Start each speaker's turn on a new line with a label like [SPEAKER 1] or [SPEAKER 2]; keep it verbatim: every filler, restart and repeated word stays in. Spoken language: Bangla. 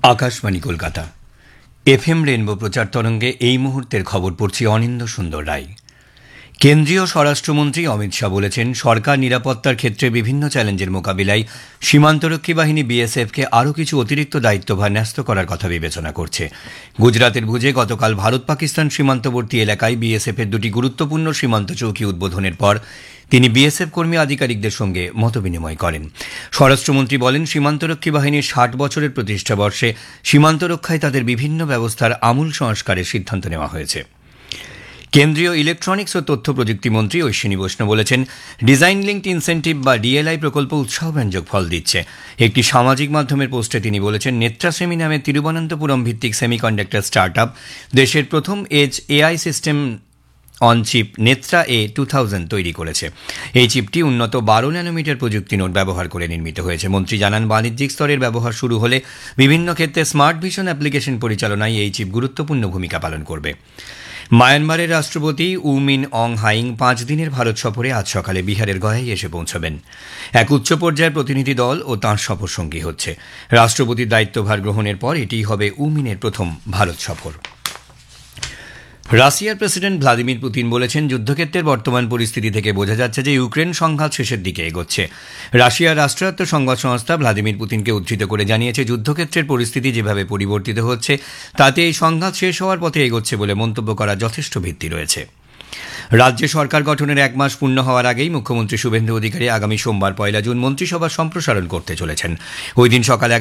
[SPEAKER 1] আকাশবাণী কলকাতা এফএম রেনবো প্রচার তরঙ্গে এই মুহূর্তের খবর পড়ছি অনিন্দ্য সুন্দর রায়। কেন্দ্রীয় স্বরাষ্ট্রমন্ত্রী অমিত শাহ বলেছেন, সরকার নিরাপত্তার ক্ষেত্রে বিভিন্ন চ্যালেঞ্জের মোকাবিলায় সীমান্তরক্ষী বাহিনী বিএসএফকে আরও কিছু অতিরিক্ত দায়িত্বভার ন্যস্ত করার কথা বিবেচনা করছে। গুজরাতের ভুজে গতকাল ভারত পাকিস্তান সীমান্তবর্তী এলাকায় বিএসএফের দুটি গুরুত্বপূর্ণ সীমান্ত চৌকি উদ্বোধনের পর তিনি বিএসএফ কর্মী আধিকারিকদের সঙ্গে মতবিনিময় করেন। স্বরাষ্ট্রমন্ত্রী বলেন, সীমান্তরক্ষী বাহিনীর ষাট বছরের প্রতিষ্ঠা বর্ষে সীমান্ত রক্ষায় তাদের বিভিন্ন ব্যবস্থার আমূল সংস্কারের সিদ্ধান্ত নেওয়া হয়েছে। কেন্দ্রীয় ইলেকট্রনিক্স ও তথ্য প্রযুক্তি মন্ত্রী অশ্বিনী বৈষ্ণব বলেছেন, ডিজাইন লিঙ্কড ইনসেন্টিভ বা ডিএলআই প্রকল্প উৎসাহব্যঞ্জক ফল দিচ্ছে। একটি সামাজিক মাধ্যমের পোস্টে তিনি বলেছেন, নেত্রা সেমি নামে তিরুবনন্তপুরম ভিত্তিক সেমিকন্ডাক্টর স্টার্ট আপ দেশের প্রথম age AI system on chip Netra A two thousand তৈরি করেছে। এই চিপটি উন্নত বারো ন্যানোমিটার প্রযুক্তি নোট ব্যবহার করে নির্মিত হয়েছে। মন্ত্রী জানান, বাণিজ্যিক স্তরের ব্যবহার শুরু হলে বিভিন্ন ক্ষেত্রে স্মার্ট ভিশন অ্যাপ্লিকেশন পরিচালনায় এই চিপ গুরুত্বপূর্ণ ভূমিকা পালন করবে। মায়ানমারের রাষ্ট্রপতি উ মিন অং হ্লাইং পাঁচ দিনের ভারত সফরে আজ সকালে বিহারের গয়ায় এসে পৌঁছবেন। এক উচ্চ পর্যায়ের প্রতিনিধি দল ও তাঁর সফর সঙ্গী হচ্ছে। রাষ্ট্রপতির দায়িত্বভার গ্রহণের পর এটিই হবে উ মিনের প্রথম ভারত সফর। রাশিয়ার প্রেসিডেন্ট ভ্লাদিমির পুতিন বলেছেন, যুদ্ধক্ষেত্রের বর্তমান পরিস্থিতি থেকে বোঝা যাচ্ছে যে ইউক্রেন সংঘাত শেষের দিকে এগোচ্ছে। রাশিয়ার রাষ্ট্রায়ত্ত সংবাদ সংস্থা ভ্লাদিমির পুতিনকে উদ্ধৃত করে জানিয়েছে, যুদ্ধক্ষেত্রের পরিস্থিতি যেভাবে পরিবর্তিত হচ্ছে তাতে এই সংঘাত শেষ হওয়ার পথে এগোচ্ছে বলে মন্তব্য করার যথেষ্ট ভিত্তি রয়েছে। রাজ্যে সরকার গঠনের এক মাস পূর্ণ হওয়ার আগেই মুখ্যমন্ত্রী শুভেন্দু অধিকারী আগামী সোমবার পয়লা জুন মন্ত্রিসভার সম্প্রসারণ করতে চলেছেন। ওই দিন সকালে